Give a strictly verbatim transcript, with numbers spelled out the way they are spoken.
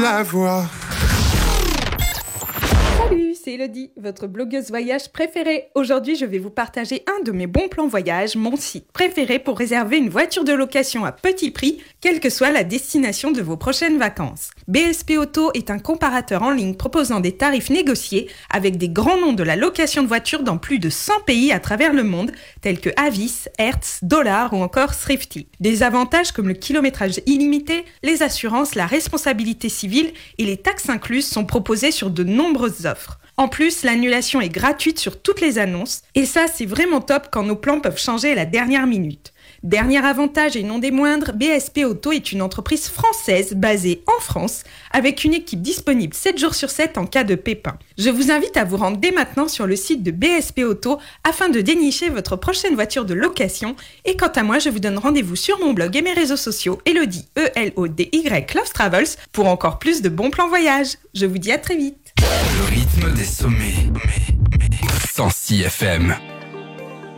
la voix. Salut, c'est Elodie, votre blogueuse voyage préférée. Aujourd'hui, je vais vous partager un de mes bons plans voyage, mon site préféré pour réserver une voiture de location à petit prix, quelle que soit la destination de vos prochaines vacances. B S P Auto est un comparateur en ligne proposant des tarifs négociés avec des grands noms de la location de voitures dans plus de cent pays à travers le monde, tels que Avis, Hertz, Dollar ou encore Thrifty. Des avantages comme le kilométrage illimité, les assurances, la responsabilité civile et les taxes incluses sont proposés sur de nombreuses offres. En plus, l'annulation est gratuite sur toutes les annonces, et ça c'est vraiment top quand nos plans peuvent changer à la dernière minute. Dernier avantage et non des moindres, B S P Auto est une entreprise française basée en France, avec une équipe disponible sept jours sur sept en cas de pépin. Je vous invite à vous rendre dès maintenant sur le site de B S P Auto afin de dénicher votre prochaine voiture de location, et quant à moi, je vous donne rendez-vous sur mon blog et mes réseaux sociaux Elodie, E L O D Y Loves Travels, pour encore plus de bons plans voyage. Je vous dis à très vite. Le rythme des sommets. cent six F M.